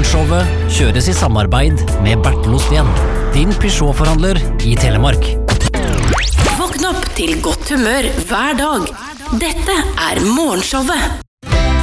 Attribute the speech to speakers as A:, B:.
A: Morgenshowet kjøres i samarbeid med Bertel Osten, din Peugeot-forhandler i Telemark.
B: Våkn opp til godt humør hver dag. Dette Morgenshowet.